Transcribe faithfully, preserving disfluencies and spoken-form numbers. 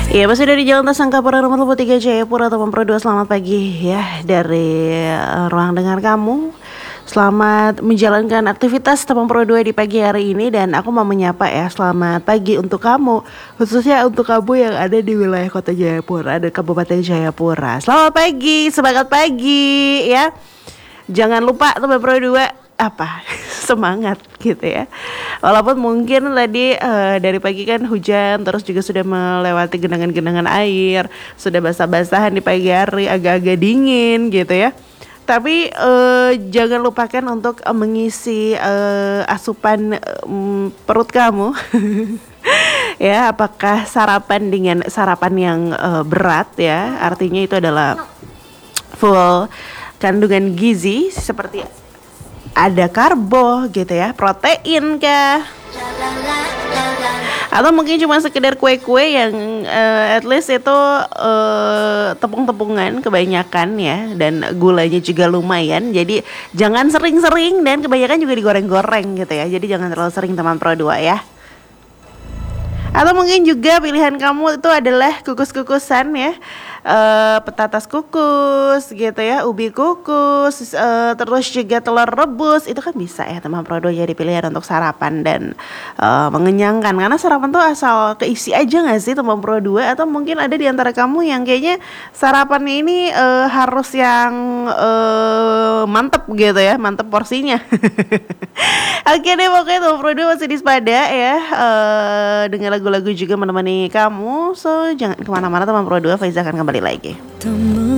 Iya, masih dari Jalan Tasangkapura nomor dua puluh tiga Jayapura Taman Pro dua. Selamat pagi ya dari uh, ruang dengar kamu. Selamat menjalankan aktivitas Taman Pro dua di pagi hari ini. Dan aku mau menyapa ya, selamat pagi untuk kamu, khususnya untuk kamu yang ada di wilayah kota Jayapura dan Kabupaten Jayapura. Selamat pagi, semangat pagi ya. Jangan lupa Taman Pro dua apa semangat gitu ya. Walaupun mungkin tadi uh, dari pagi kan hujan, terus juga sudah melewati genangan-genangan air, sudah basah-basahan di pagi hari, agak-agak dingin gitu ya. Tapi uh, jangan lupakan untuk uh, mengisi uh, asupan um, perut kamu. Ya, apakah sarapan dengan sarapan yang uh, berat ya, artinya itu adalah full kandungan gizi seperti ada karbo gitu ya, protein kah, atau mungkin cuma sekedar kue-kue yang uh, at least itu uh, tepung-tepungan kebanyakan ya, dan gulanya juga lumayan. Jadi jangan sering-sering dan kebanyakan juga digoreng-goreng gitu ya. Jadi jangan terlalu sering teman Pro dua ya. Atau mungkin juga pilihan kamu itu adalah kukus-kukusan ya, uh, petatas kukus gitu ya, ubi kukus, uh, terus juga telur rebus. Itu kan bisa ya teman Pro dua jadi pilihan untuk sarapan dan uh, mengenyangkan. Karena sarapan tuh asal keisi aja gak sih teman Pro dua? Atau mungkin ada di antara kamu yang kayaknya sarapannya ini uh, harus yang uh, mantep gitu ya, mantep porsinya. Oke deh, pokoknya teman Pro dua masih di Sepada ya, uh, dengan lagu-lagu juga menemani kamu. So jangan kemana-mana teman Pro dua, Faiza akan kembali lagi.